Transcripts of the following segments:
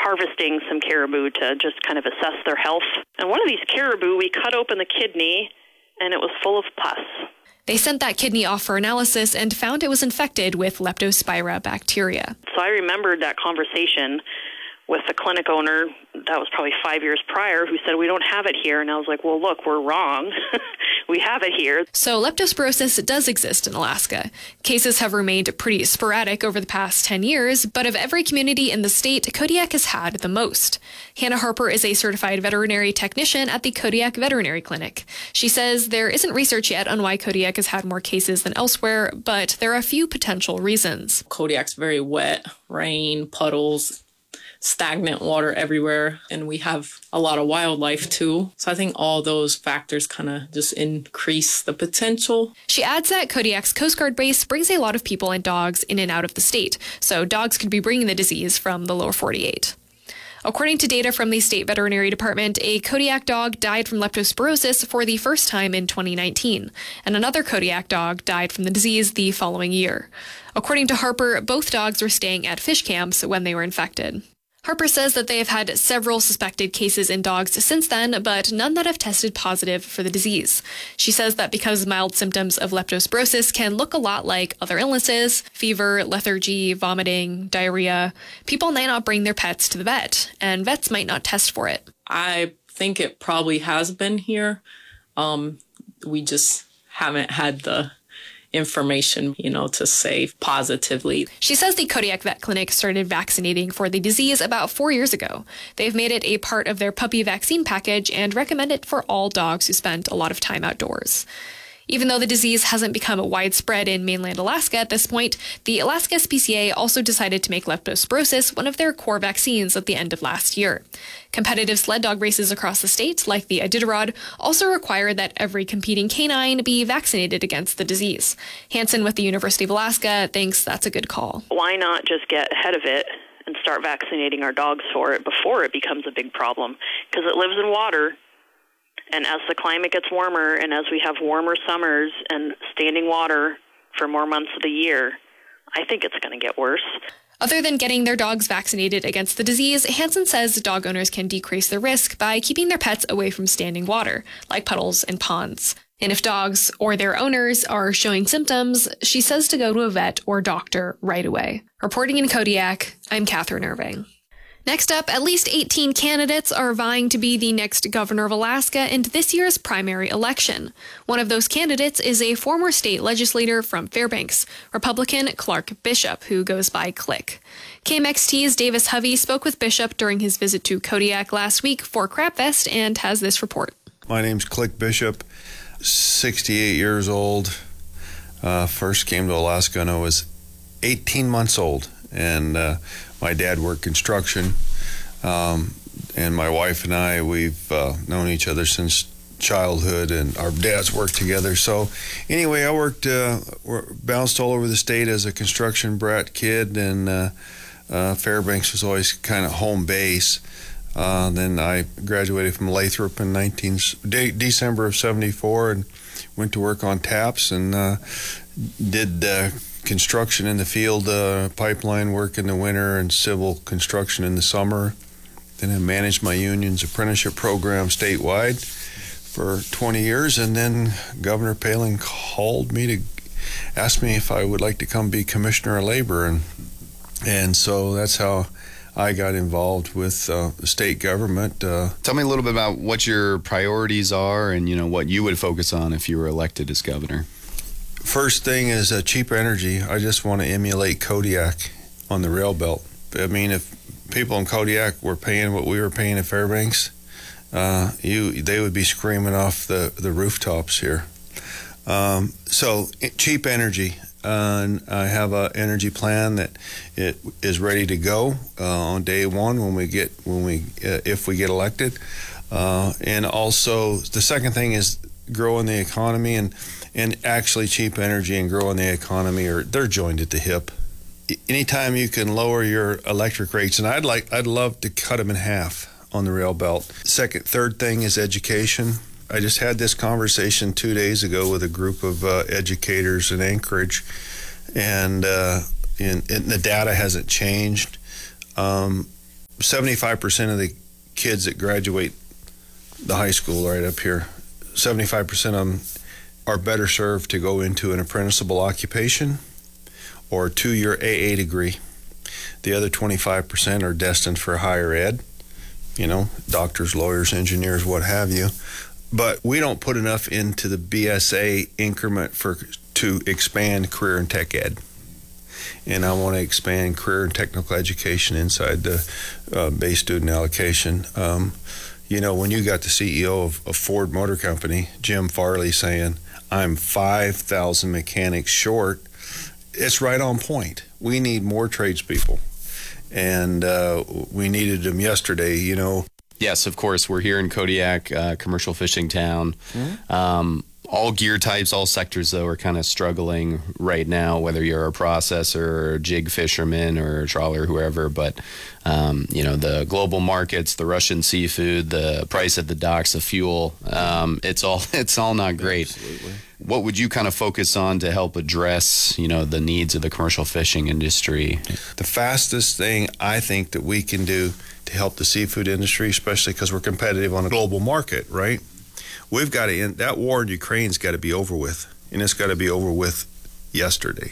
harvesting some caribou to just kind of assess their health. And one of these caribou, we cut open the kidney, and it was full of pus. They sent that kidney off for analysis and found it was infected with Leptospira bacteria. So I remembered that conversation with the clinic owner, that was probably 5 years prior, who said, we don't have it here. And I was like, well, look, we're wrong. We have it here. So leptospirosis does exist in Alaska. Cases have remained pretty sporadic over the past 10 years, but of every community in the state, Kodiak has had the most. Hannah Harper is a certified veterinary technician at the Kodiak Veterinary Clinic. She says there isn't research yet on why Kodiak has had more cases than elsewhere, but there are a few potential reasons. Kodiak's very wet, rain, puddles, stagnant water everywhere, and we have a lot of wildlife too. So I think all those factors kind of just increase the potential. She adds that Kodiak's Coast Guard base brings a lot of people and dogs in and out of the state, so dogs could be bringing the disease from the lower 48. According to data from the state veterinary department, a Kodiak dog died from leptospirosis for the first time in 2019, and another Kodiak dog died from the disease the following year. According to Harper, both dogs were staying at fish camps when they were infected. Harper says that they have had several suspected cases in dogs since then, but none that have tested positive for the disease. She says that because mild symptoms of leptospirosis can look a lot like other illnesses, fever, lethargy, vomiting, diarrhea, people might not bring their pets to the vet, and vets might not test for it. I think it probably has been here. We just haven't had the information, to say positively. She says the Kodiak Vet Clinic started vaccinating for the disease about 4 years ago. They've made it a part of their puppy vaccine package and recommend it for all dogs who spend a lot of time outdoors. Even though the disease hasn't become widespread in mainland Alaska at this point, the Alaska SPCA also decided to make leptospirosis one of their core vaccines at the end of last year. Competitive sled dog races across the state, like the Iditarod, also require that every competing canine be vaccinated against the disease. Hansen with the University of Alaska thinks that's a good call. Why not just get ahead of it and start vaccinating our dogs for it before it becomes a big problem? Because it lives in water. And as the climate gets warmer and as we have warmer summers and standing water for more months of the year, I think it's going to get worse. Other than getting their dogs vaccinated against the disease, Hansen says dog owners can decrease the risk by keeping their pets away from standing water, like puddles and ponds. And if dogs or their owners are showing symptoms, she says to go to a vet or doctor right away. Reporting in Kodiak, I'm Catherine Irving. Next up, at least 18 candidates are vying to be the next governor of Alaska in this year's primary election. One of those candidates is a former state legislator from Fairbanks, Republican Clark Bishop, who goes by Click. KMXT's Davis Hovey spoke with Bishop during his visit to Kodiak last week for Crabfest and has this report. My name's Click Bishop, 68 years old. First came to Alaska when I was 18 months old, and my dad worked construction, and my wife and I, we've known each other since childhood, and our dads worked together. So anyway, I bounced all over the state as a construction brat kid, and Fairbanks was always kind of home base. Then I graduated from Lathrop in December of '74 and went to work on taps and did construction in the field, pipeline work in the winter and civil construction in the summer. Then I managed my union's apprenticeship program statewide for 20 years, and then Governor Palin called me to ask me if I would like to come be Commissioner of Labor, and so that's how I got involved with the state government. Tell me a little bit about what your priorities are and what you would focus on if you were elected as governor. First thing is cheap energy. I just want to emulate Kodiak on the rail belt. I mean, if people in Kodiak were paying what we were paying at Fairbanks, they would be screaming off the rooftops here. So cheap energy. And I have an energy plan that it is ready to go on day one if we get elected. And also the second thing is growing the economy, and actually cheap energy and growing the economy they're joined at the hip. Anytime you can lower your electric rates, and I'd love to cut them in half on the rail belt. Third thing is education. I just had this conversation 2 days ago with a group of educators in Anchorage, and the data hasn't changed. 75% of the kids that graduate the high school right up here, 75% of them are better served to go into an apprenticeable occupation or a 2-year AA degree. The other 25% are destined for higher ed, doctors, lawyers, engineers, what have you. But we don't put enough into the BSA increment to expand career and tech ed. And I want to expand career and technical education inside the base student allocation. When you got the CEO of Ford Motor Company, Jim Farley, saying, I'm 5,000 mechanics short, it's right on point. We need more tradespeople. And we needed them yesterday, Yes, of course. We're here in Kodiak, commercial fishing town. Mm-hmm. All gear types, all sectors, though, are kind of struggling right now, whether you're a processor or jig fisherman or a trawler, whoever. But, the global markets, the Russian seafood, the price at the docks, the fuel, it's all not great. Absolutely. What would you kind of focus on to help address, the needs of the commercial fishing industry? The fastest thing I think that we can do to help the seafood industry, especially because we're competitive on a global market, right? We've got to end that war in Ukraine's got to be over with, and it's got to be over with yesterday.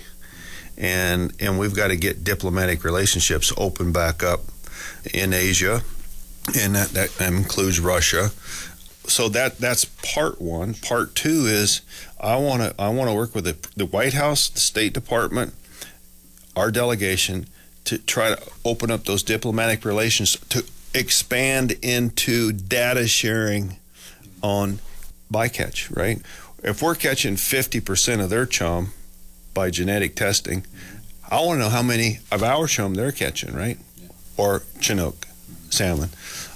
And we've got to get diplomatic relationships open back up in Asia, and that includes Russia. So that's part one. Part two is I want to work with the White House, the State Department, our delegation to try to open up those diplomatic relations to expand into data sharing on bycatch, right? If we're catching 50% of their chum by genetic testing, I want to know how many of our chum they're catching, right? Or Chinook salmon.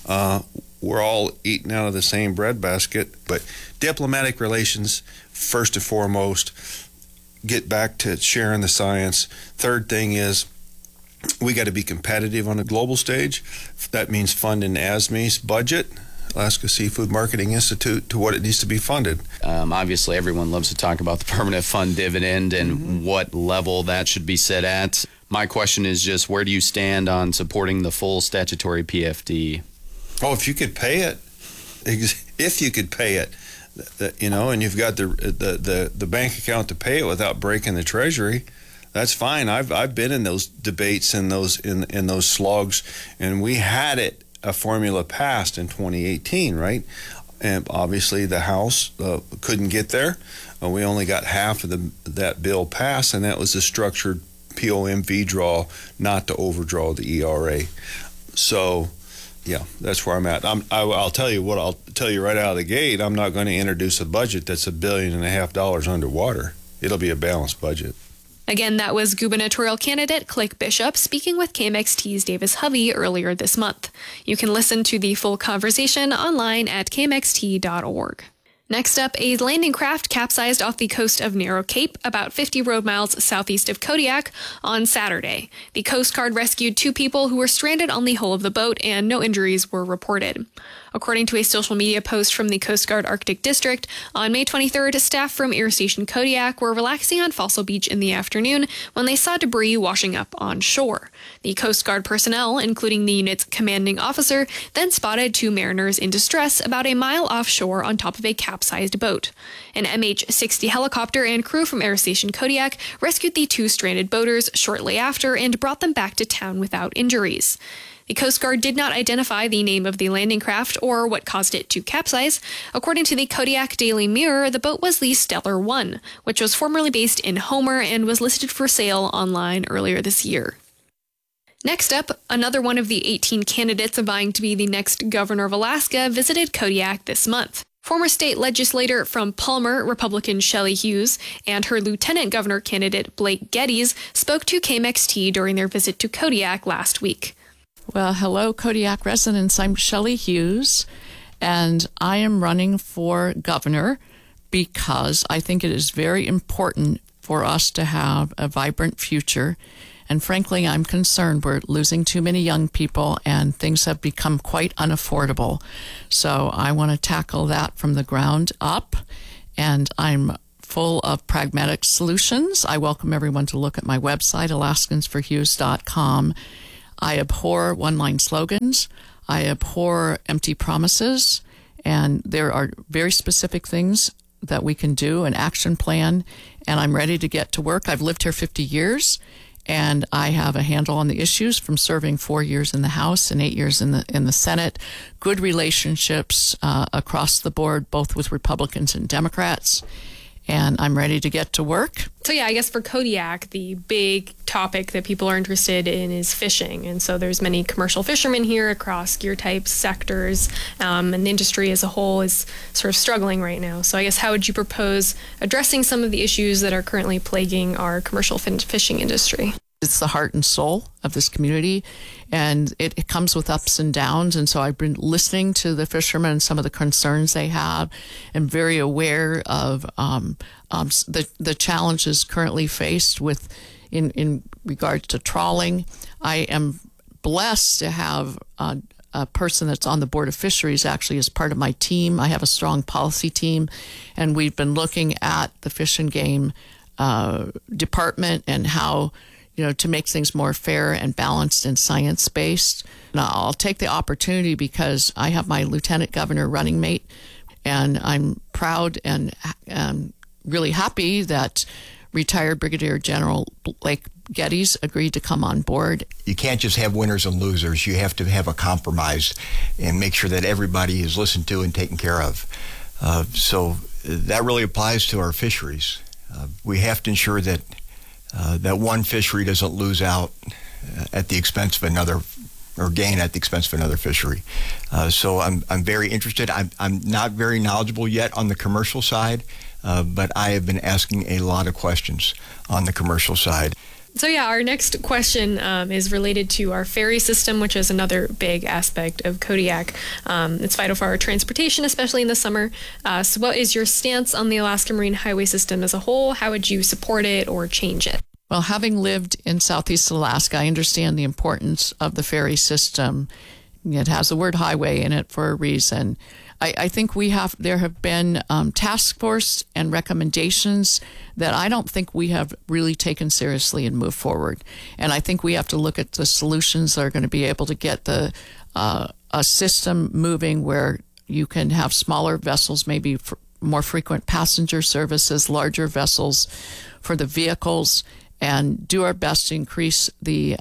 We're all eating out of the same breadbasket, but diplomatic relations, first and foremost, get back to sharing the science. Third thing is we got to be competitive on a global stage. That means funding ASME's budget, Alaska Seafood Marketing Institute, to what it needs to be funded. Obviously, everyone loves to talk about the permanent fund dividend and what level that should be set at. My question is just, where do you stand on supporting the full statutory PFD? Oh, if you could pay it, and you've got the bank account to pay it without breaking the treasury, that's fine. I've been in those debates and those slogs, and we had a formula passed in 2018, right? And obviously the House couldn't get there. We only got half of that bill passed, and that was the structured POMV draw, not to overdraw the ERA. So, yeah, that's where I'm at. I'll tell you right out of the gate. I'm not going to introduce a budget that's $1.5 billion underwater. It'll be a balanced budget. Again, that was gubernatorial candidate Click Bishop speaking with KMXT's Davis Hovey earlier this month. You can listen to the full conversation online at kmxt.org. Next up, a landing craft capsized off the coast of Narrow Cape, about 50 road miles southeast of Kodiak, on Saturday. The Coast Guard rescued 2 people who were stranded on the hull of the boat, and no injuries were reported. According to a social media post from the Coast Guard Arctic District, on May 23rd, staff from Air Station Kodiak were relaxing on Fossil Beach in the afternoon when they saw debris washing up on shore. The Coast Guard personnel, including the unit's commanding officer, then spotted 2 mariners in distress about a mile offshore on top of a capsized boat. An MH-60 helicopter and crew from Air Station Kodiak rescued the 2 stranded boaters shortly after and brought them back to town without injuries. The Coast Guard did not identify the name of the landing craft or what caused it to capsize. According to the Kodiak Daily Mirror, the boat was the Stellar 1, which was formerly based in Homer and was listed for sale online earlier this year. Next up, another one of the 18 candidates vying to be the next governor of Alaska visited Kodiak this month. Former state legislator from Palmer, Republican Shelley Hughes, and her lieutenant governor candidate Blake Geddes spoke to KMXT during their visit to Kodiak last week. Well, hello, Kodiak residents. I'm Shelley Hughes, and I am running for governor because I think it is very important for us to have a vibrant future. And frankly, I'm concerned we're losing too many young people and things have become quite unaffordable. So I want to tackle that from the ground up, and I'm full of pragmatic solutions. I welcome everyone to look at my website, AlaskansForHughes.com. I abhor one-line slogans. I abhor empty promises. And there are very specific things that we can do, an action plan, and I'm ready to get to work. I've lived here 50 years, and I have a handle on the issues from serving 4 years in the House and 8 years in the Senate. Good relationships across the board, both with Republicans and Democrats, and I'm ready to get to work. So yeah, I guess for Kodiak, the big topic that people are interested in is fishing. And so there's many commercial fishermen here across gear types, sectors, and the industry as a whole is sort of struggling right now. So I guess how would you propose addressing some of the issues that are currently plaguing our commercial fishing industry? It's the heart and soul of this community, and it comes with ups and downs. And so I've been listening to the fishermen and some of the concerns they have, and very aware of the challenges currently faced with in regards to trawling. I am blessed to have a person that's on the Board of Fisheries actually as part of my team. I have a strong policy team, and we've been looking at the Fish and Game department and how to make things more fair and balanced and science-based. And I'll take the opportunity because I have my Lieutenant Governor running mate, and I'm proud and really happy that retired Brigadier General Blake Geddes agreed to come on board. You can't just have winners and losers. You have to have a compromise and make sure that everybody is listened to and taken care of. So that really applies to our fisheries. We have to ensure that that one fishery doesn't lose out at the expense of another, or gain at the expense of another fishery. So I'm very interested. I'm not very knowledgeable yet on the commercial side, but I have been asking a lot of questions on the commercial side. So yeah, our next question is related to our ferry system, which is another big aspect of Kodiak. It's vital for our transportation, especially in the summer. So what is your stance on the Alaska Marine Highway system as a whole? How would you support it or change it? Well, having lived in Southeast Alaska, I understand the importance of the ferry system. It has the word highway in it for a reason. I think there have been task force and recommendations that I don't think we have really taken seriously and moved forward. And I think we have to look at the solutions that are going to be able to get a system moving where you can have smaller vessels, maybe for more frequent passenger services, larger vessels for the vehicles, and do our best to increase the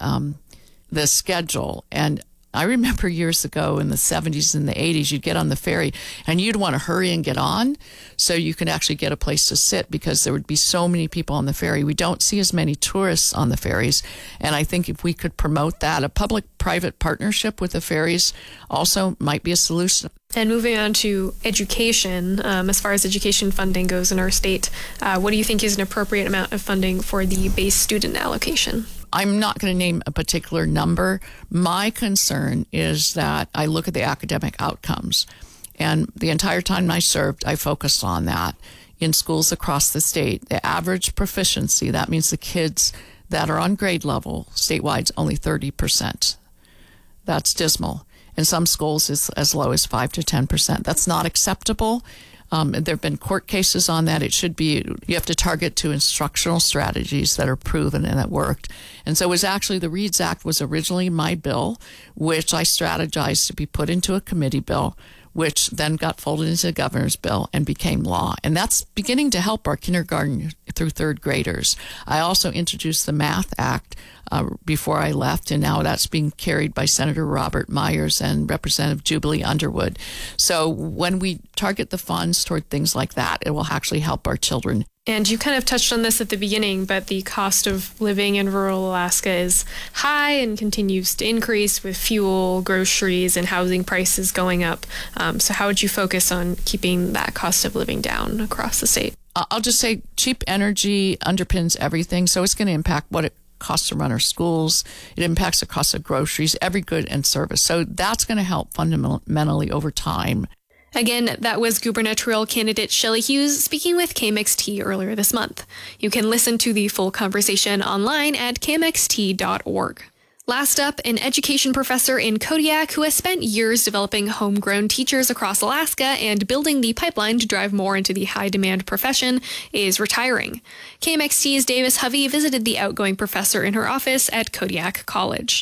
schedule. And I remember years ago in the 70s and the 80s, you'd get on the ferry and you'd want to hurry and get on so you could actually get a place to sit because there would be so many people on the ferry. We don't see as many tourists on the ferries. And I think if we could promote that, a public-private partnership with the ferries also might be a solution. And moving on to education, as far as education funding goes in our state, what do you think is an appropriate amount of funding for the base student allocation? I'm not going to name a particular number. My concern is that I look at the academic outcomes. And the entire time I served, I focused on that in schools across the state. The average proficiency, that means the kids that are on grade level statewide, is only 30%. That's dismal. In some schools, it's as low as 5 to 10%. That's not acceptable. There have been court cases on that. It should be, you have to target to instructional strategies that are proven and that worked. And so it was actually, the READS Act was originally my bill, which I strategized to be put into a committee bill, which then got folded into the governor's bill and became law. And that's beginning to help our kindergarten through third graders. I also introduced the Math Act before I left, and now that's being carried by Senator Robert Myers and Representative Jubilee Underwood. So when we target the funds toward things like that, it will actually help our children. And you kind of touched on this at the beginning, but the cost of living in rural Alaska is high and continues to increase with fuel, groceries, and housing prices going up. So how would you focus on keeping that cost of living down across the state? I'll just say cheap energy underpins everything, so it's going to impact what it costs to run our schools. It impacts the cost of groceries, every good and service. So that's going to help fundamentally over time. Again, that was gubernatorial candidate Shelley Hughes speaking with KMXT earlier this month. You can listen to the full conversation online at kmxt.org. Last up, an education professor in Kodiak who has spent years developing homegrown teachers across Alaska and building the pipeline to drive more into the high-demand profession is retiring. KMXT's Davis Hovey visited the outgoing professor in her office at Kodiak College.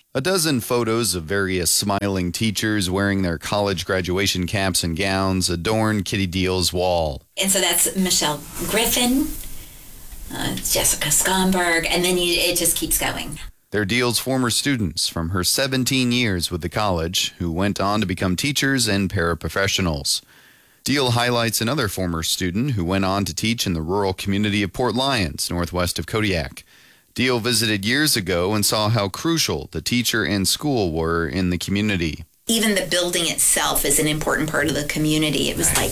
A dozen photos of various smiling teachers wearing their college graduation caps and gowns adorn Kitty Deal's wall. And so that's Michelle Griffin, Jessica Skomberg, and then it just keeps going. They're Deal's former students from her 17 years with the college, who went on to become teachers and paraprofessionals. Deal highlights another former student who went on to teach in the rural community of Port Lions, northwest of Kodiak. Deal visited years ago and saw how crucial the teacher and school were in the community. Even the building itself is an important part of the community. It was like,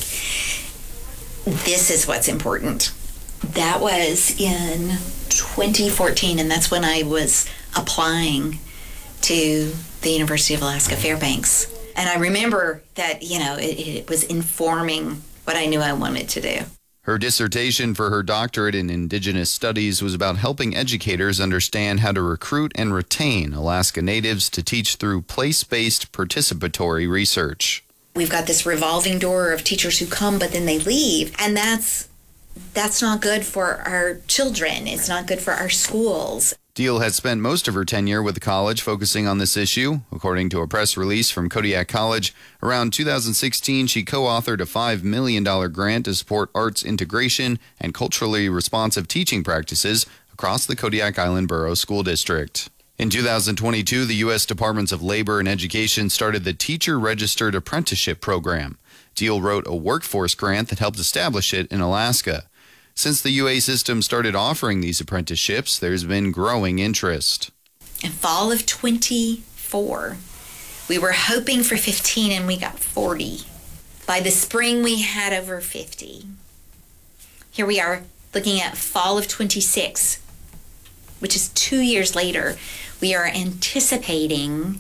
this is what's important. That was in 2014, and that's when I was applying to the University of Alaska Fairbanks. And I remember that, it was informing what I knew I wanted to do. Her dissertation for her doctorate in Indigenous Studies was about helping educators understand how to recruit and retain Alaska Natives to teach through place-based participatory research. We've got this revolving door of teachers who come, but then they leave, and that's not good for our children. It's not good for our schools. Deal had spent most of her tenure with the college focusing on this issue. According to a press release from Kodiak College, around 2016, she co-authored a $5 million grant to support arts integration and culturally responsive teaching practices across the Kodiak Island Borough School District. In 2022, the U.S. Departments of Labor and Education started the Teacher Registered Apprenticeship Program. Deal wrote a workforce grant that helped establish it in Alaska. Since the UA system started offering these apprenticeships, there's been growing interest. In fall of 24, we were hoping for 15 and we got 40. By the spring, we had over 50. Here we are looking at fall of 26, which is 2 years later. We are anticipating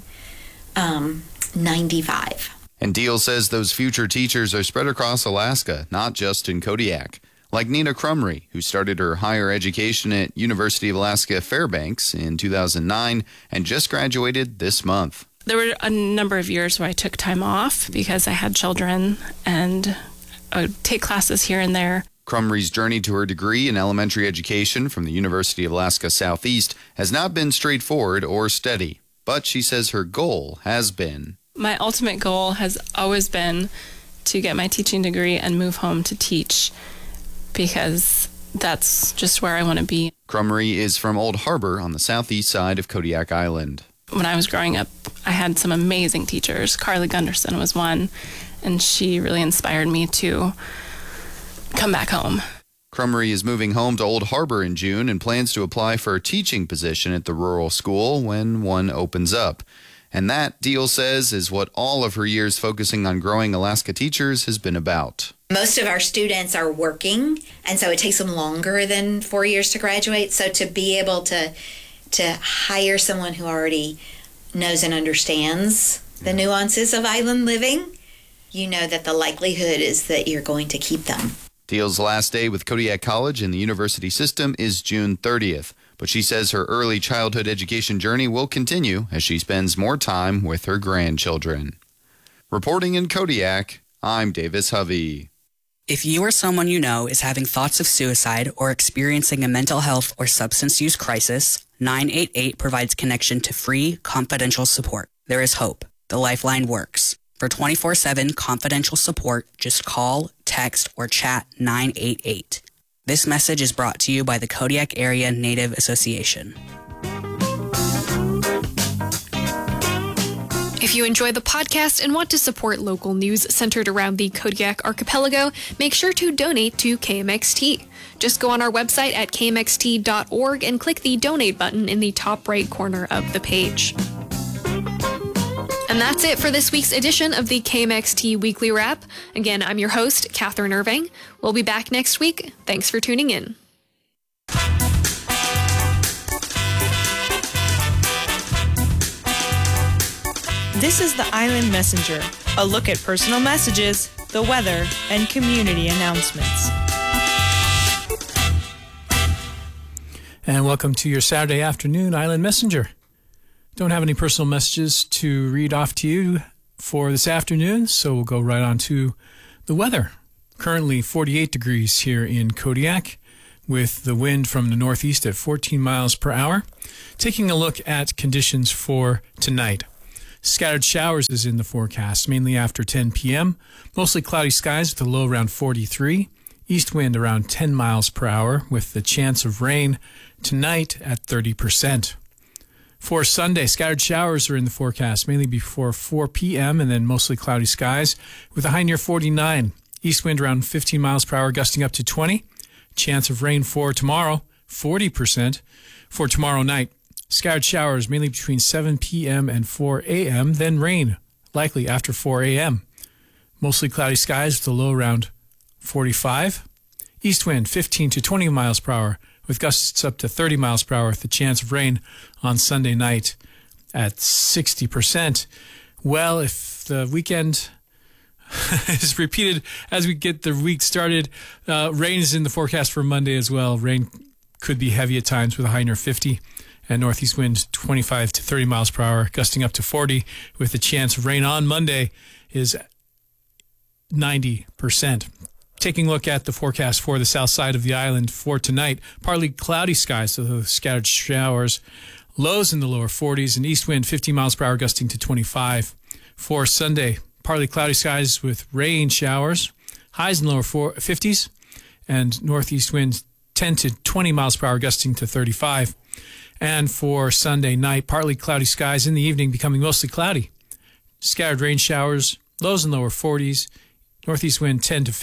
95. And Deal says those future teachers are spread across Alaska, not just in Kodiak. Like Nina Crumry, who started her higher education at University of Alaska Fairbanks in 2009 and just graduated this month. There were a number of years where I took time off because I had children and I would take classes here and there. Crumry's journey to her degree in elementary education from the University of Alaska Southeast has not been straightforward or steady, but she says her goal has been. My ultimate goal has always been to get my teaching degree and move home to teach, because that's just where I want to be. Crumry is from Old Harbor on the southeast side of Kodiak Island. When I was growing up, I had some amazing teachers. Carly Gunderson was one, and she really inspired me to come back home. Crumry is moving home to Old Harbor in June and plans to apply for a teaching position at the rural school when one opens up. And that, Deal says, is what all of her years focusing on growing Alaska teachers has been about. Most of our students are working, and so it takes them longer than 4 years to graduate. So to be able to hire someone who already knows and understands the nuances of island living, you know that the likelihood is that you're going to keep them. Deal's last day with Kodiak College in the university system is June 30th. But she says her early childhood education journey will continue as she spends more time with her grandchildren. Reporting in Kodiak, I'm Davis Hovey. If you or someone you know is having thoughts of suicide or experiencing a mental health or substance use crisis, 988 provides connection to free, confidential support. There is hope. The Lifeline works. For 24/7 confidential support, just call, text, or chat 988. This message is brought to you by the Kodiak Area Native Association. If you enjoy the podcast and want to support local news centered around the Kodiak Archipelago, make sure to donate to KMXT. Just go on our website at kmxt.org and click the donate button in the top right corner of the page. And that's it for this week's edition of the KMXT Weekly Wrap. Again, I'm your host, Catherine Irving. We'll be back next week. Thanks for tuning in. This is the Island Messenger, a look at personal messages, the weather, and community announcements. And welcome to your Saturday afternoon Island Messenger. Don't have any personal messages to read off to you for this afternoon, so we'll go right on to the weather. Currently 48 degrees here in Kodiak, with the wind from the northeast at 14 miles per hour. Taking a look at conditions for tonight. Scattered showers is in the forecast, mainly after 10 p.m. Mostly cloudy skies with a low around 43. East wind around 10 miles per hour with the chance of rain tonight at 30%. For Sunday, scattered showers are in the forecast, mainly before 4 p.m. and then mostly cloudy skies with a high near 49. East wind around 15 miles per hour, gusting up to 20. Chance of rain for tomorrow, 40%. For tomorrow night, scattered showers mainly between 7 p.m. and 4 a.m., then rain, likely after 4 a.m. Mostly cloudy skies with a low around 45. East wind 15 to 20 miles per hour with gusts up to 30 miles per hour with the chance of rain on Sunday night at 60%. Well, if the weekend is repeated as we get the week started, rain is in the forecast for Monday as well. Rain could be heavy at times with a high near 50 and northeast wind 25 to 30 miles per hour, gusting up to 40 with the chance of rain on Monday is 90%. Taking a look at the forecast for the south side of the island for tonight, partly cloudy skies, so scattered showers, lows in the lower 40s, and east wind 50 miles per hour, gusting to 25. For Sunday, partly cloudy skies with rain showers, highs in the lower 50s, and northeast wind 10 to 20 miles per hour, gusting to 35. And for Sunday night, partly cloudy skies in the evening, becoming mostly cloudy. Scattered rain showers, lows in lower 40s, northeast wind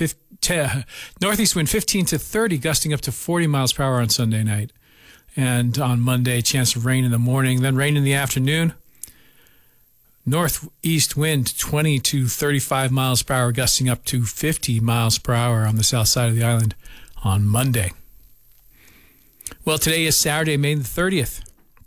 15 to 30, gusting up to 40 miles per hour on Sunday night. And on Monday, chance of rain in the morning, then rain in the afternoon. Northeast wind 20 to 35 miles per hour, gusting up to 50 miles per hour on the south side of the island on Monday. Well, today is Saturday, May the 30th.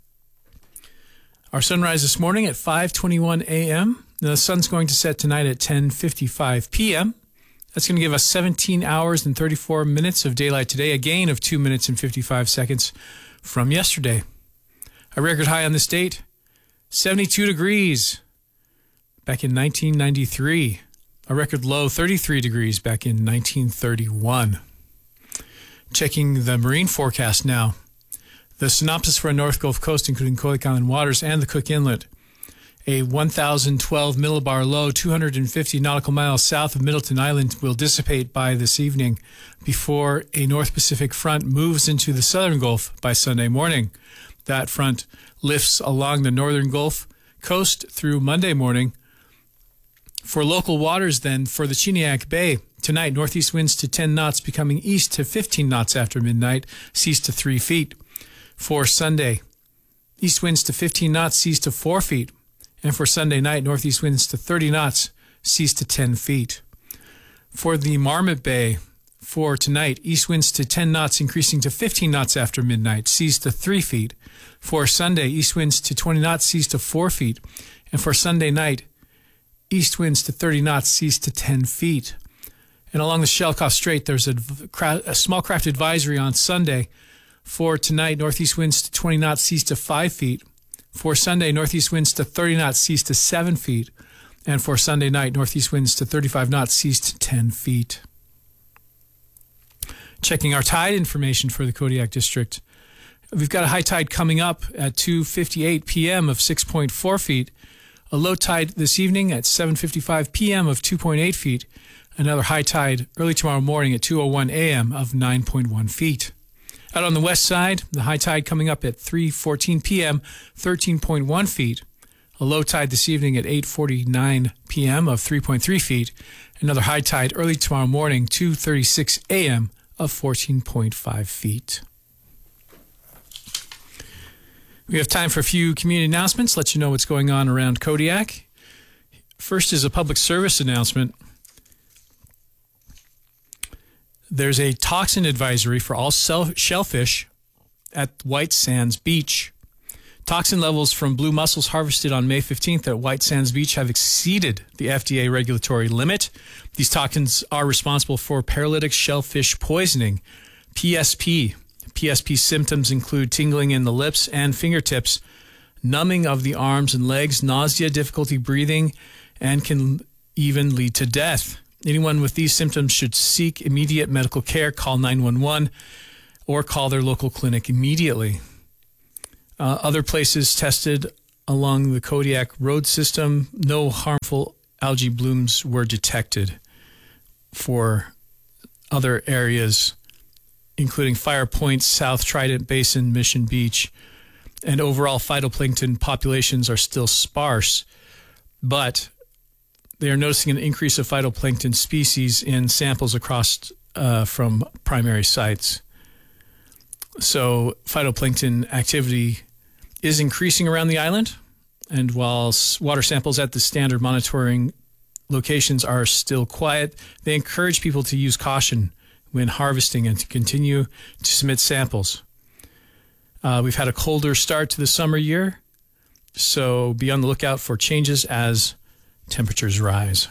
Our sunrise this morning at 5:21 a.m. The sun's going to set tonight at 10:55 p.m. That's going to give us 17 hours and 34 minutes of daylight today, a gain of 2 minutes and 55 seconds from yesterday. A record high on this date, 72 degrees back in 1993. A record low, 33 degrees back in 1931. Checking the marine forecast now. The synopsis for a North Gulf Coast, including Kolik Island waters and the Cook Inlet. A 1,012 millibar low, 250 nautical miles south of Middleton Island, will dissipate by this evening before a North Pacific front moves into the southern Gulf by Sunday morning. That front lifts along the northern Gulf coast through Monday morning. For local waters, then, for the Chiniac Bay, tonight, northeast winds to 10 knots, becoming east to 15 knots after midnight, seas to 3 feet. For Sunday, east winds to 15 knots, seas to 4 feet. And for Sunday night, northeast winds to 30 knots, seas to 10 feet. For the Marmot Bay, for tonight, east winds to 10 knots, increasing to 15 knots after midnight, seas to 3 feet. For Sunday, east winds to 20 knots, seas to 4 feet. And for Sunday night, east winds to 30 knots, seas to 10 feet. And along the Shelikof Strait, there's a small craft advisory on Sunday. For tonight, northeast winds to 20 knots, seas to 5 feet. For Sunday, northeast winds to 30 knots, seas to 7 feet. And for Sunday night, northeast winds to 35 knots, seas to 10 feet. Checking our tide information for the Kodiak District. We've got a high tide coming up at 2:58 p.m. of 6.4 feet. A low tide this evening at 7:55 p.m. of 2.8 feet. Another high tide early tomorrow morning at 2:01 a.m. of 9.1 feet. Out on the west side, the high tide coming up at 3:14 p.m., 13.1 feet. A low tide this evening at 8:49 p.m. of 3.3 feet. Another high tide early tomorrow morning, 2:36 a.m. of 14.5 feet. We have time for a few community announcements, let you know what's going on around Kodiak. First is a public service announcement. There's a toxin advisory for all shellfish at White Sands Beach. Toxin levels from blue mussels harvested on May 15th at White Sands Beach have exceeded the FDA regulatory limit. These toxins are responsible for paralytic shellfish poisoning, PSP. PSP symptoms include tingling in the lips and fingertips, numbing of the arms and legs, nausea, difficulty breathing, and can even lead to death. Anyone with these symptoms should seek immediate medical care. Call 911 or call their local clinic immediately. Other places tested along the Kodiak road system, no harmful algae blooms were detected. For other areas, including Fire Point, South Trident Basin, Mission Beach, and overall phytoplankton populations are still sparse, but they are noticing an increase of phytoplankton species in samples across from primary sites. So phytoplankton activity is increasing around the island, and while water samples at the standard monitoring locations are still quiet, they encourage people to use caution when harvesting and to continue to submit samples. We've had a colder start to the summer year, so be on the lookout for changes as temperatures rise.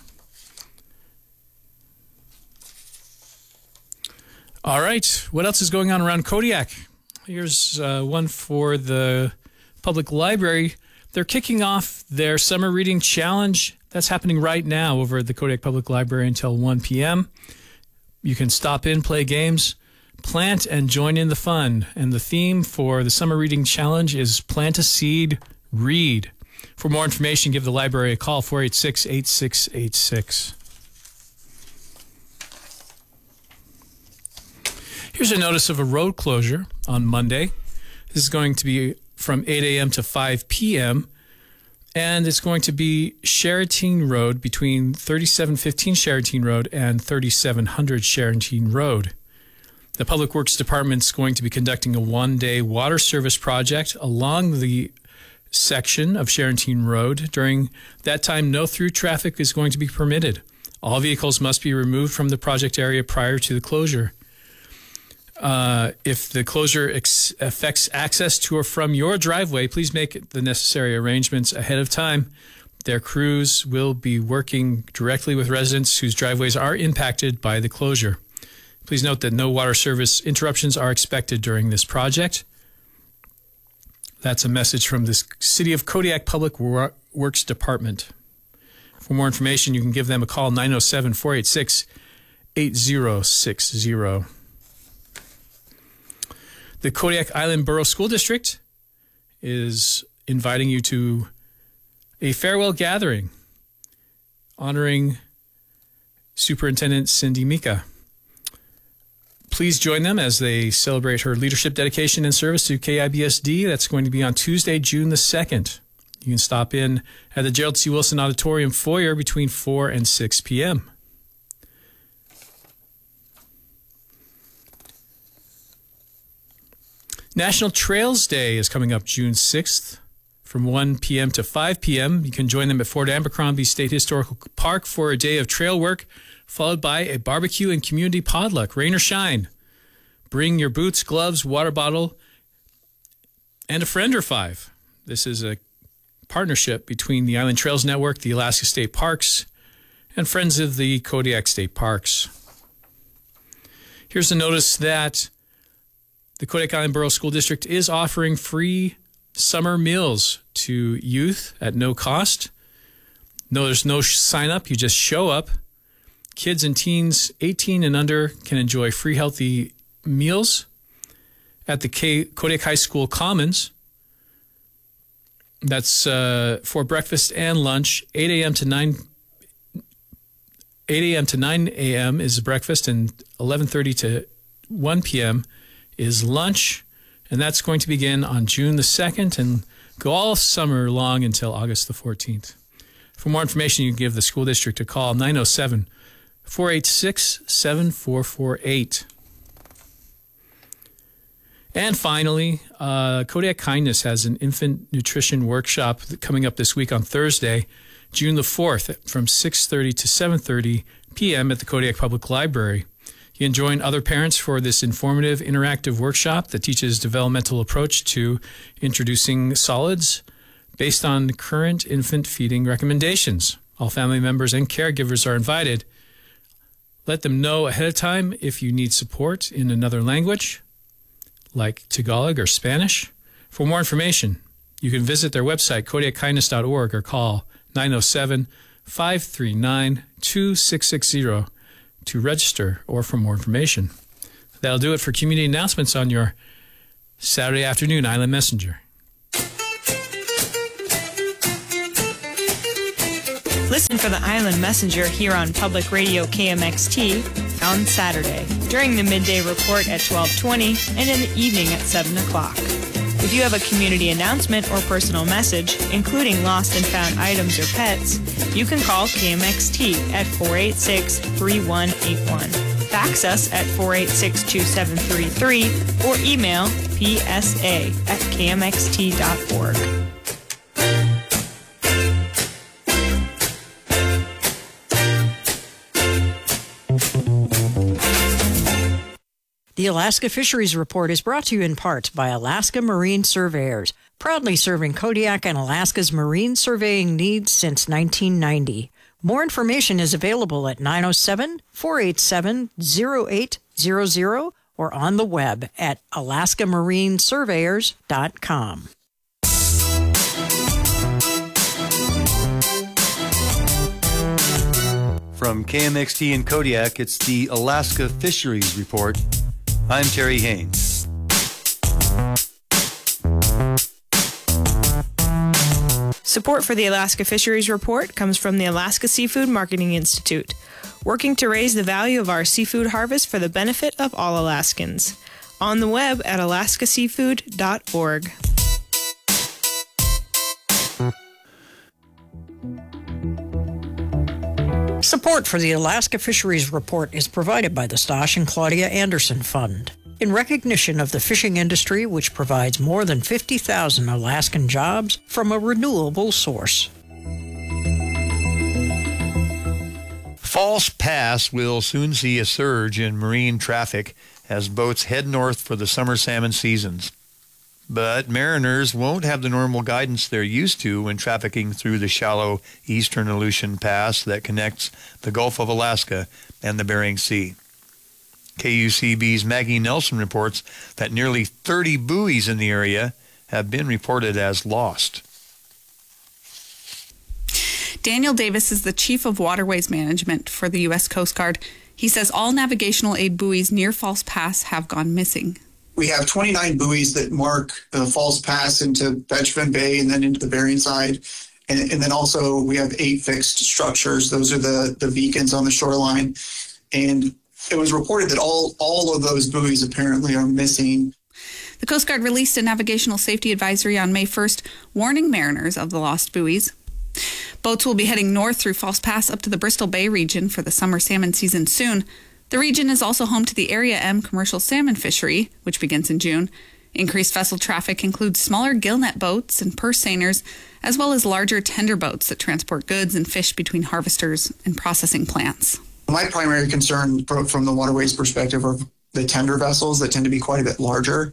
All right, what else is going on around Kodiak? Here's one for the public library. They're kicking off their summer reading challenge. That's happening right now over at the Kodiak Public Library until 1 p.m. You can stop in, play games, plant, and join in the fun. And the theme for the summer reading challenge is Plant a Seed, Read. For more information, give the library a call, 486-8686. Here's a notice of a road closure on Monday. This is going to be from 8 a.m. to 5 p.m., and it's going to be Charenton Road between 3715 Charenton Road and 3700 Charenton Road. The Public Works Department is going to be conducting a one-day water service project along the section of Charenton Road. During that time, no through traffic is going to be permitted. All vehicles must be removed from the project area prior to the closure. If the closure affects access to or from your driveway, please make the necessary arrangements ahead of time. Their crews will be working directly with residents whose driveways are impacted by the closure. Please note that no water service interruptions are expected during this project. That's a message from the City of Kodiak Public Works Department. For more information, you can give them a call, 907-486-8060. The Kodiak Island Borough School District is inviting you to a farewell gathering honoring Superintendent Cindy Mika. Please join them as they celebrate her leadership, dedication, and service to KIBSD. That's going to be on Tuesday, June the 2nd. You can stop in at the Gerald C. Wilson Auditorium foyer between 4 and 6 p.m. National Trails Day is coming up June 6th from 1 p.m. to 5 p.m. You can join them at Fort Abercrombie State Historical Park for a day of trail work, followed by a barbecue and community potluck, rain or shine. Bring your boots, gloves, water bottle, and a friend or five. This is a partnership between the Island Trails Network, the Alaska State Parks, and Friends of the Kodiak State Parks. Here's a notice that the Kodiak Island Borough School District is offering free summer meals to youth at no cost. No, there's no sign up. You just show up. Kids and teens 18 and under can enjoy free healthy meals at the Kodiak High School Commons. That's for breakfast and lunch. 8 a.m. to 9 a.m. is breakfast, and 11:30 to 1 p.m. is lunch, and that's going to begin on June the 2nd and go all summer long until August the 14th. For more information, you can give the school district a call, 907-486-7448. And finally, Kodiak Kindness has an infant nutrition workshop coming up this week on Thursday, June the 4th, from 6:30 to 7:30 p.m. at the Kodiak Public Library. You can join other parents for this informative, interactive workshop that teaches developmental approach to introducing solids based on current infant feeding recommendations. All family members and caregivers are invited. Let them know ahead of time if you need support in another language, like Tagalog or Spanish. For more information, you can visit their website, kodiakkindness.org, or call 907-539-2660 to register or for more information. That'll do it for community announcements on your Saturday afternoon Island Messenger. Listen for the Island Messenger here on Public Radio KMXT on Saturday during the midday report at 12:20 and in the evening at 7 o'clock. If you have a community announcement or personal message, including lost and found items or pets, you can call KMXT at 486-3181. Fax us at 486-2733 or email psa@kmxt.org. The Alaska Fisheries Report is brought to you in part by Alaska Marine Surveyors, proudly serving Kodiak and Alaska's marine surveying needs since 1990. More information is available at 907-487-0800 or on the web at alaskamarinesurveyors.com. From KMXT in Kodiak, it's the Alaska Fisheries Report. I'm Terry Haynes. Support for the Alaska Fisheries Report comes from the Alaska Seafood Marketing Institute, working to raise the value of our seafood harvest for the benefit of all Alaskans. On the web at alaskaseafood.org. Support for the Alaska Fisheries Report is provided by the Stosh and Claudia Anderson Fund, in recognition of the fishing industry, which provides more than 50,000 Alaskan jobs from a renewable source. False Pass will soon see a surge in marine traffic as boats head north for the summer salmon seasons. But mariners won't have the normal guidance they're used to when trafficking through the shallow eastern Aleutian Pass that connects the Gulf of Alaska and the Bering Sea. KUCB's Maggie Nelson reports that nearly 30 buoys in the area have been reported as lost. Daniel Davis is the Chief of Waterways Management for the U.S. Coast Guard. He says all navigational aid buoys near False Pass have gone missing. We have 29 buoys that mark False Pass into Betchvin Bay and then into the Bering side. And then also we have 8 fixed structures. Those are the beacons on the shoreline. And it was reported that all of those buoys apparently are missing. The Coast Guard released a navigational safety advisory on May 1st, warning mariners of the lost buoys. Boats will be heading north through False Pass up to the Bristol Bay region for the summer salmon season soon. The region is also home to the Area M commercial salmon fishery, which begins in June. Increased vessel traffic includes smaller gillnet boats and purse seiners, as well as larger tender boats that transport goods and fish between harvesters and processing plants. My primary concern from the waterways perspective are the tender vessels that tend to be quite a bit larger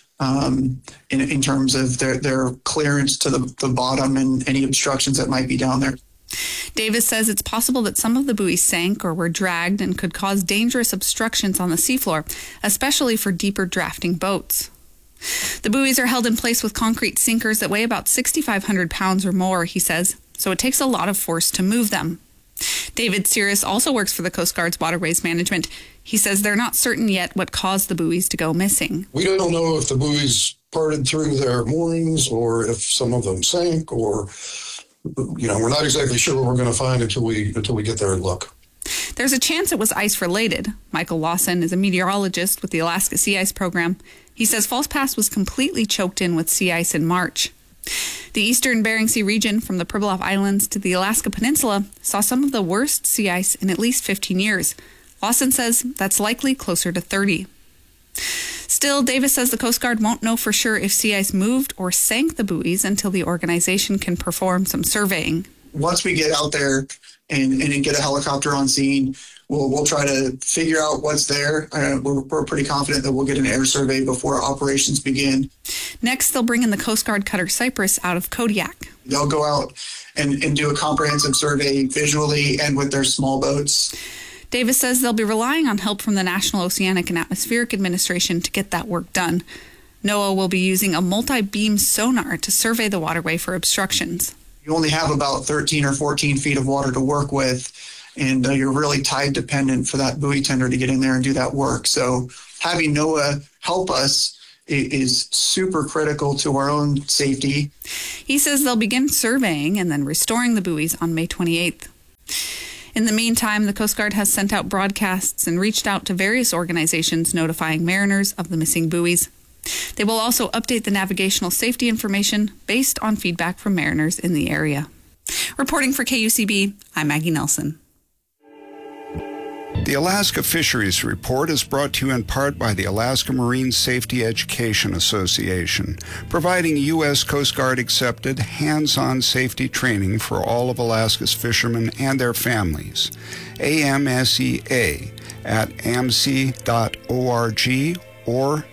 in terms of their clearance to the bottom and any obstructions that might be down there. Davis says it's possible that some of the buoys sank or were dragged and could cause dangerous obstructions on the seafloor, especially for deeper drafting boats. The buoys are held in place with concrete sinkers that weigh about 6,500 pounds or more, he says, so it takes a lot of force to move them. David Cirrus also works for the Coast Guard's Waterways Management. He says they're not certain yet what caused the buoys to go missing. We don't know if the buoys parted through their moorings or if some of them sank, or we're not exactly sure what we're going to find until we get there and look. There's a chance it was ice related. Michael Lawson is a meteorologist with the Alaska Sea Ice Program. He says False Pass was completely choked in with sea ice in March. The eastern Bering Sea region, from the Pribilof Islands to the Alaska Peninsula, saw some of the worst sea ice in at least 15 years. Lawson says that's likely closer to 30. Still, Davis says the Coast Guard won't know for sure if sea ice moved or sank the buoys until the organization can perform some surveying. Once we get out there and get a helicopter on scene, we'll try to figure out what's there. We're pretty confident that we'll get an air survey before operations begin. Next, they'll bring in the Coast Guard cutter Cypress out of Kodiak. They'll go out and do a comprehensive survey visually and with their small boats. Davis says they'll be relying on help from the National Oceanic and Atmospheric Administration to get that work done. NOAA will be using a multi-beam sonar to survey the waterway for obstructions. You only have about 13 or 14 feet of water to work with, and you're really tide dependent for that buoy tender to get in there and do that work. So having NOAA help us is super critical to our own safety. He says they'll begin surveying and then restoring the buoys on May 28th. In the meantime, the Coast Guard has sent out broadcasts and reached out to various organizations notifying mariners of the missing buoys. They will also update the navigational safety information based on feedback from mariners in the area. Reporting for KUCB, I'm Maggie Nelson. The Alaska Fisheries Report is brought to you in part by the Alaska Marine Safety Education Association, providing U.S. Coast Guard accepted hands-on safety training for all of Alaska's fishermen and their families. AMSEA at amc.org or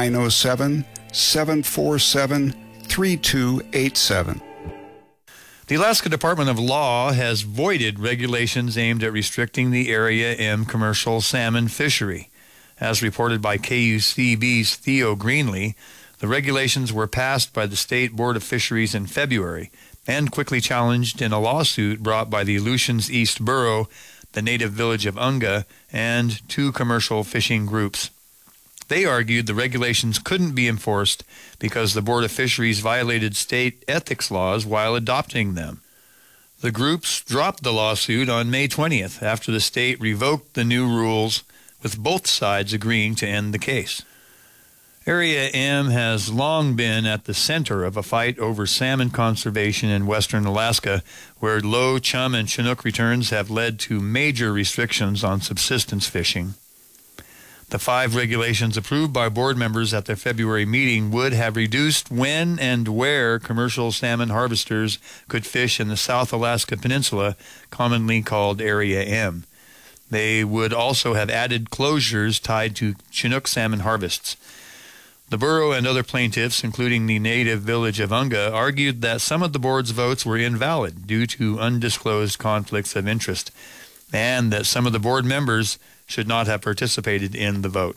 907-747-3287. The Alaska Department of Law has voided regulations aimed at restricting the Area M commercial salmon fishery. As reported by KUCB's Theo Greenlee, the regulations were passed by the State Board of Fisheries in February and quickly challenged in a lawsuit brought by the Aleutians East Borough, the native village of Unga, and 2 commercial fishing groups. They argued the regulations couldn't be enforced because the Board of Fisheries violated state ethics laws while adopting them. The groups dropped the lawsuit on May 20th after the state revoked the new rules, with both sides agreeing to end the case. Area M has long been at the center of a fight over salmon conservation in western Alaska, where low chum and Chinook returns have led to major restrictions on subsistence fishing. The 5 regulations approved by board members at their February meeting would have reduced when and where commercial salmon harvesters could fish in the South Alaska Peninsula, commonly called Area M. They would also have added closures tied to Chinook salmon harvests. The borough and other plaintiffs, including the native village of Unga, argued that some of the board's votes were invalid due to undisclosed conflicts of interest, and that some of the board members should not have participated in the vote.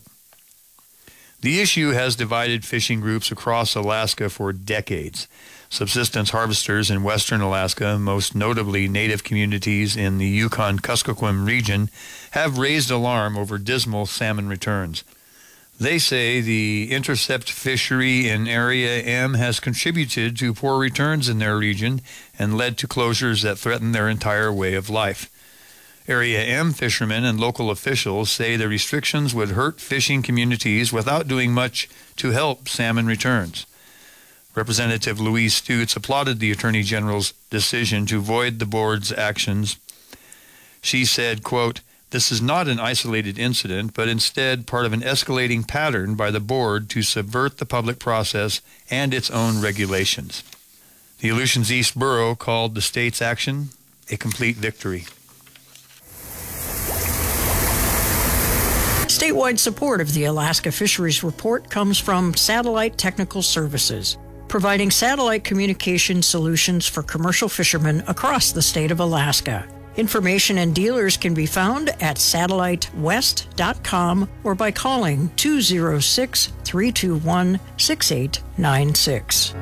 The issue has divided fishing groups across Alaska for decades. Subsistence harvesters in western Alaska, most notably native communities in the Yukon-Kuskokwim region, have raised alarm over dismal salmon returns. They say the intercept fishery in Area M has contributed to poor returns in their region and led to closures that threaten their entire way of life. Area M fishermen and local officials say the restrictions would hurt fishing communities without doing much to help salmon returns. Representative Louise Stutes applauded the Attorney General's decision to void the board's actions. She said, quote, "This is not an isolated incident, but instead part of an escalating pattern by the board to subvert the public process and its own regulations." The Aleutians East Borough called the state's action a complete victory. Statewide support of the Alaska Fisheries Report comes from Satellite Technical Services, providing satellite communication solutions for commercial fishermen across the state of Alaska. Information and dealers can be found at satellitewest.com or by calling 206-321-6896.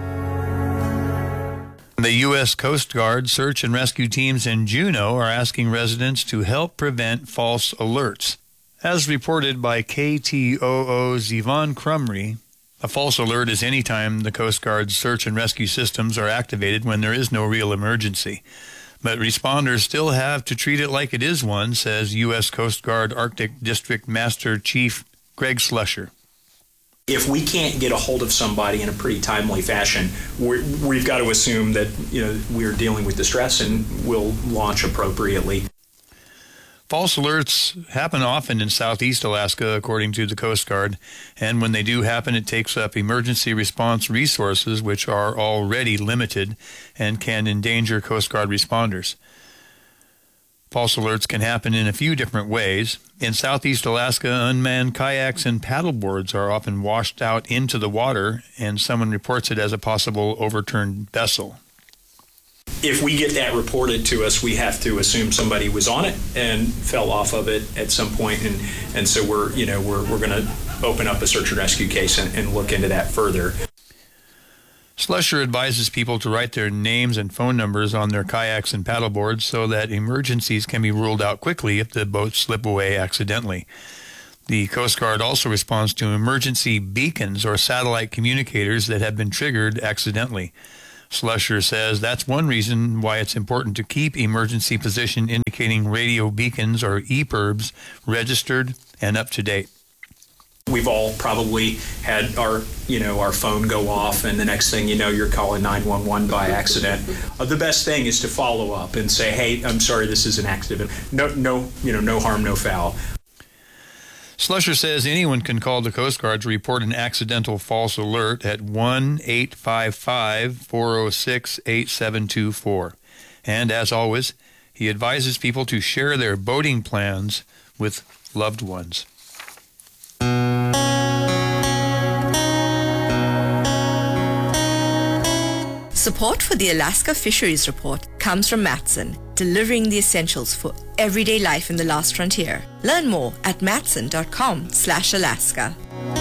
The U.S. Coast Guard search and rescue teams in Juneau are asking residents to help prevent false alerts. As reported by KTOO's Yvonne Crumry, a false alert is any time the Coast Guard's search and rescue systems are activated when there is no real emergency. But responders still have to treat it like it is one, says U.S. Coast Guard Arctic District Master Chief Greg Slusher. If we can't get a hold of somebody in a pretty timely fashion, we've got to assume that we're dealing with distress and we'll launch appropriately. False alerts happen often in southeast Alaska, according to the Coast Guard, and when they do happen, it takes up emergency response resources, which are already limited and can endanger Coast Guard responders. False alerts can happen in a few different ways. In southeast Alaska, unmanned kayaks and paddleboards are often washed out into the water, and someone reports it as a possible overturned vessel. If we get that reported to us, we have to assume somebody was on it and fell off of it at some point, and so we're going to open up a search and rescue case and look into that further. Slusher advises people to write their names and phone numbers on their kayaks and paddleboards so that emergencies can be ruled out quickly if the boats slip away accidentally. The Coast Guard also responds to emergency beacons or satellite communicators that have been triggered accidentally. Slusher says that's one reason why it's important to keep emergency position indicating radio beacons or EPIRBs registered and up to date. We've all probably had our phone go off, and the next thing you know, you're calling 911 by accident. The best thing is to follow up and say, "Hey, I'm sorry, this is an accident. No harm, no foul." Slusher says anyone can call the Coast Guard to report an accidental false alert at 1-855-406-8724. And as always, he advises people to share their boating plans with loved ones. Support for the Alaska Fisheries Report comes from Matson, delivering the essentials for everyday life in the last frontier. Learn more at matson.com/Alaska.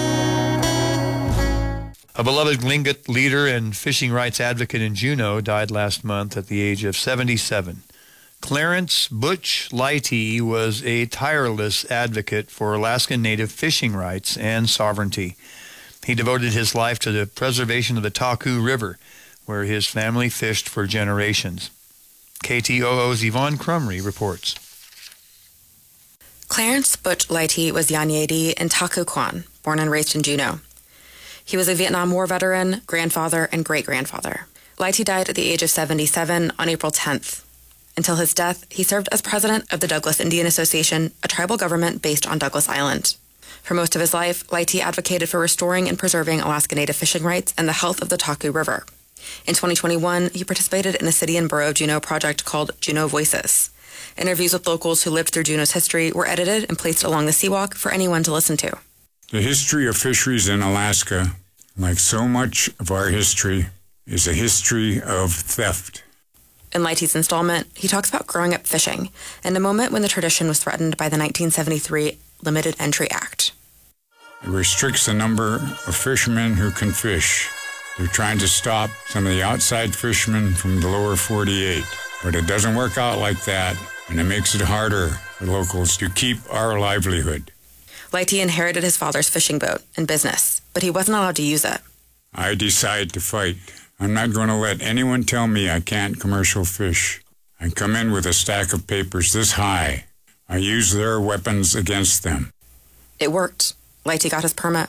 A beloved Tlingit leader and fishing rights advocate in Juneau died last month at the age of 77. Clarence Butch Leighty was a tireless advocate for Alaskan Native fishing rights and sovereignty. He devoted his life to the preservation of the Taku River, where his family fished for generations. KTOO's Yvonne Crumry reports. Clarence Butch Leighty was Yanyedi and Taku Kwan, born and raised in Juneau. He was a Vietnam War veteran, grandfather, and great-grandfather. Leighty died at the age of 77 on April 10th. Until his death, he served as president of the Douglas Indian Association, a tribal government based on Douglas Island. For most of his life, Leighty advocated for restoring and preserving Alaska Native fishing rights and the health of the Taku River. In 2021, he participated in a city and borough of Juneau project called Juneau Voices. Interviews with locals who lived through Juneau's history were edited and placed along the seawalk for anyone to listen to. The history of fisheries in Alaska, like so much of our history, is a history of theft. In Leighty's installment, he talks about growing up fishing and a moment when the tradition was threatened by the 1973 Limited Entry Act. It restricts the number of fishermen who can fish. They're trying to stop some of the outside fishermen from the lower 48. But it doesn't work out like that, and it makes it harder for locals to keep our livelihood. Leighty inherited his father's fishing boat and business, but he wasn't allowed to use it. I decide to fight. I'm not going to let anyone tell me I can't commercial fish. I come in with a stack of papers this high. I use their weapons against them. It worked. Leighty got his permit.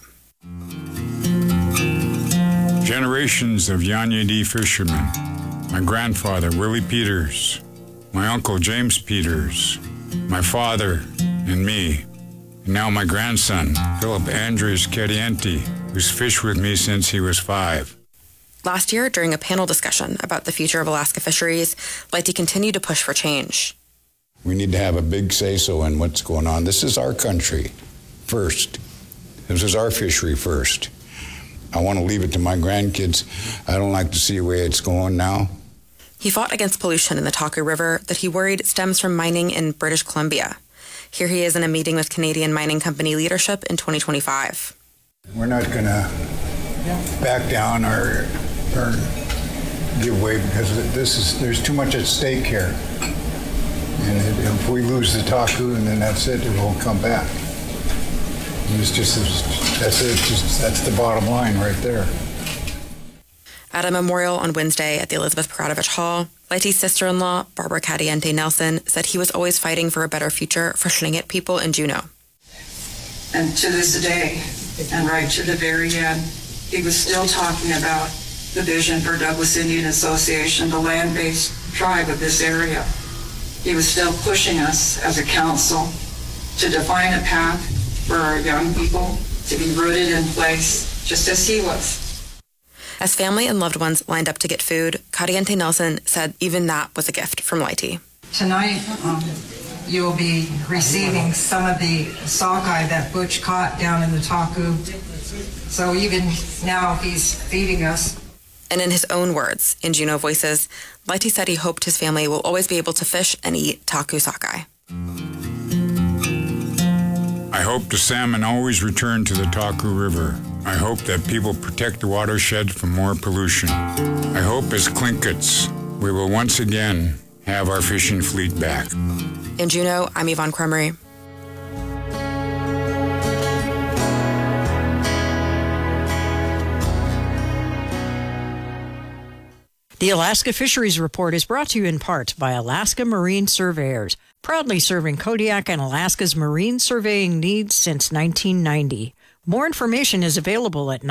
Generations of Yanyedi fishermen. My grandfather, Willie Peters. My uncle, James Peters. My father and me. And now my grandson, Philip Andres Kediente, who's fished with me since he was 5. Last year, during a panel discussion about the future of Alaska fisheries, Leighty continued to push for change. We need to have a big say-so in what's going on. This is our country first. This is our fishery first. I want to leave it to my grandkids. I don't like to see the way it's going now. He fought against pollution in the Taku River that he worried stems from mining in British Columbia. Here he is in a meeting with Canadian mining company leadership in 2025. We're not going to back down or give way because there's too much at stake here. And if we lose the Taku, and then that's it, it won't come back. That's the bottom line right there. At a memorial on Wednesday at the Elizabeth Peradovich Hall, Leighty's sister-in-law, Barbara Kadiente Nelson, said he was always fighting for a better future for Tlingit people in Juneau. And to this day, and right to the very end, he was still talking about the vision for Douglas Indian Association, the land-based tribe of this area. He was still pushing us as a council to define a path for our young people to be rooted in place, just as he was. As family and loved ones lined up to get food, Kadiente Nelson said even that was a gift from Leighty. Tonight, you will be receiving some of the sockeye that Butch caught down in the Taku. So even now, he's feeding us. And in his own words, in Juneau Voices, Leighty said he hoped his family will always be able to fish and eat Taku sockeye. I hope the salmon always return to the Taku River. I hope that people protect the watershed from more pollution. I hope as Tlinkits, we will once again have our fishing fleet back. In Juneau, I'm Yvonne Crumry. The Alaska Fisheries Report is brought to you in part by Alaska Marine Surveyors, proudly serving Kodiak and Alaska's marine surveying needs since 1990. More information is available at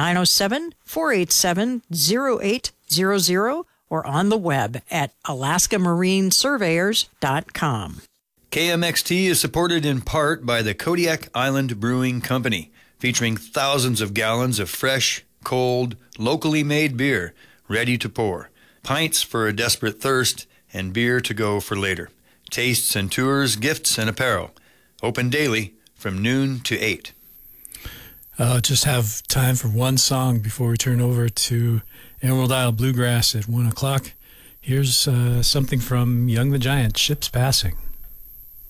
907-487-0800 or on the web at alaskamarinesurveyors.com. KMXT is supported in part by the Kodiak Island Brewing Company, featuring thousands of gallons of fresh, cold, locally made beer ready to pour. Pints for a desperate thirst, and beer to go for later. Tastes and tours, gifts and apparel. Open daily from noon to 8. Just have time for one song before we turn over to Emerald Isle Bluegrass at 1 o'clock. Here's something from Young the Giant, Ships Passing.